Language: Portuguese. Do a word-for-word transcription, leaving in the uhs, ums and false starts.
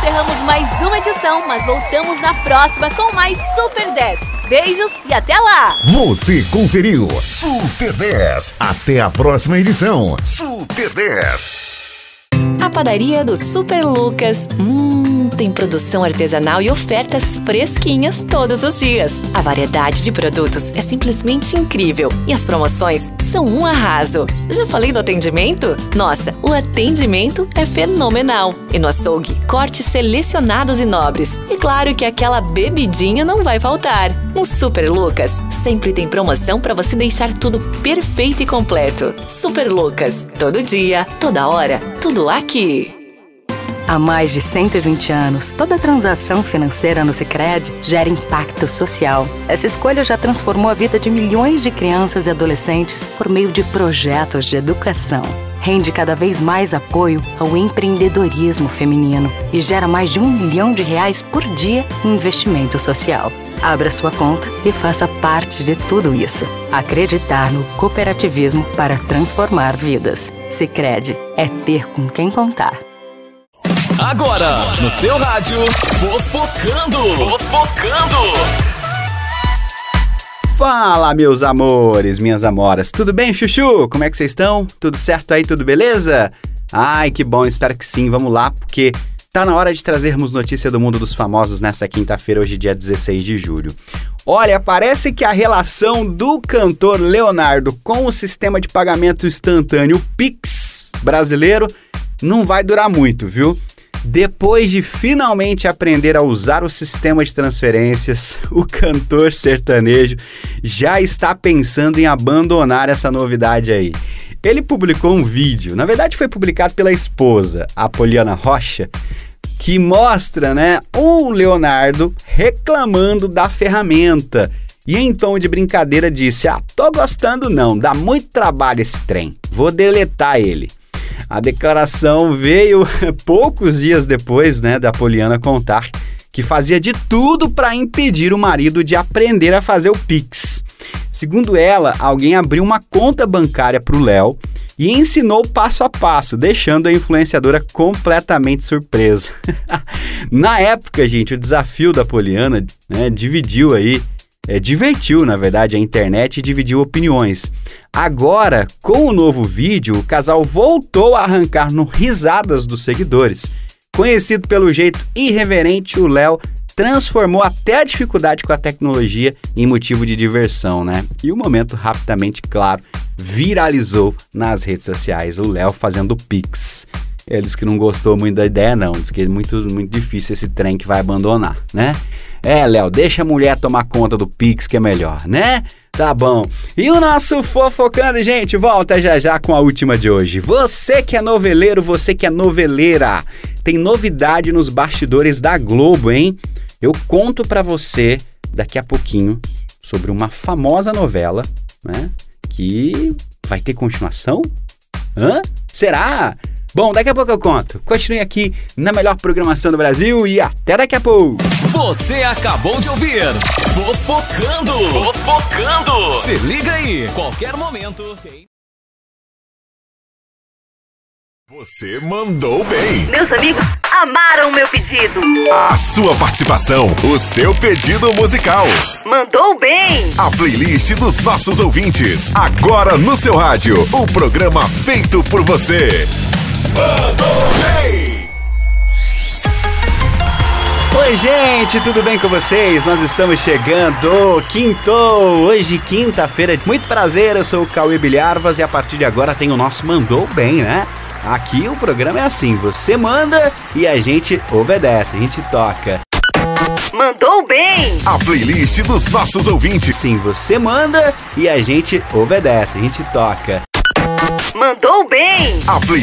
encerramos mais uma edição, mas voltamos na próxima com mais Super dez. Beijos e até lá! Você conferiu Super dez. Até a próxima edição. Super dez. A padaria do Super Lucas. Hum, tem produção artesanal e ofertas fresquinhas todos os dias. A variedade de produtos é simplesmente incrível e as promoções são um arraso. Já falei do atendimento? Nossa, o atendimento é fenomenal. E no açougue, cortes selecionados e nobres. E claro que aquela bebidinha não vai faltar. No Super Lucas, sempre tem promoção para você deixar tudo perfeito e completo. Super Lucas, todo dia, toda hora, tudo aqui. Há mais de cento e vinte anos, toda transação financeira no Sicredi gera impacto social. Essa escolha já transformou a vida de milhões de crianças e adolescentes por meio de projetos de educação. Rende cada vez mais apoio ao empreendedorismo feminino e gera mais de um milhão de reais por dia em investimento social. Abra sua conta e faça parte de tudo isso. Acreditar no cooperativismo para transformar vidas. Sicredi é ter com quem contar. Agora, no seu rádio, Fofocando! Fofocando! Fala, meus amores, minhas amoras. Tudo bem, Chuchu? Como é que vocês estão? Tudo certo aí? Tudo beleza? Ai, que bom, espero que sim. Vamos lá, porque tá na hora de trazermos notícia do mundo dos famosos nessa quinta-feira, hoje dia dezesseis de julho. Olha, parece que a relação do cantor Leonardo com o sistema de pagamento instantâneo Pix brasileiro não vai durar muito, viu? Depois de finalmente aprender a usar o sistema de transferências, o cantor sertanejo já está pensando em abandonar essa novidade aí. Ele publicou um vídeo, na verdade foi publicado pela esposa, a Poliana Rocha, que mostra, né, o Leonardo reclamando da ferramenta. E em tom de brincadeira disse: ah, tô gostando não, dá muito trabalho esse trem, vou deletar ele. A declaração veio poucos dias depois, né, da Poliana contar que fazia de tudo para impedir o marido de aprender a fazer o Pix. Segundo ela, alguém abriu uma conta bancária para o Léo e ensinou passo a passo, deixando a influenciadora completamente surpresa. Na época, gente, o desafio da Poliana, né, dividiu aí, é, divertiu, na verdade, a internet e dividiu opiniões. Agora, com o novo vídeo, o casal voltou a arrancar no risadas dos seguidores. Conhecido pelo jeito irreverente, o Léo transformou até a dificuldade com a tecnologia em motivo de diversão, né? E o momento rapidamente, claro, viralizou nas redes sociais, o Léo fazendo Pix. Ele disse que não gostou muito da ideia não, disse que é muito, muito difícil esse trem que vai abandonar, né? É, Léo, deixa a mulher tomar conta do Pix que é melhor, né? Tá bom. E o nosso Fofocando, gente, volta já já com a última de hoje. Você que é noveleiro, você que é noveleira, tem novidade nos bastidores da Globo, hein? Eu conto pra você daqui a pouquinho sobre uma famosa novela, né? Que vai ter continuação? Hã? Será? Bom, daqui a pouco eu conto. Continue aqui na melhor programação do Brasil e até daqui a pouco. Você acabou de ouvir Fofocando! Fofocando! Se liga aí, qualquer momento tem... Você mandou bem. Meus amigos amaram o meu pedido. A sua participação, o seu pedido musical. Mandou bem. A playlist dos nossos ouvintes. Agora no seu rádio, o programa feito por você. Mandou bem. Oi, gente, tudo bem com vocês? Nós estamos chegando, quintou, hoje quinta-feira. Muito prazer, eu sou o Cauê Bilharvas e a partir de agora tem o nosso Mandou Bem, né? Aqui o programa é assim, você manda e a gente obedece, a gente toca. Mandou bem! A playlist dos nossos ouvintes. Sim, você manda e a gente obedece, a gente toca. Mandou bem! A playlist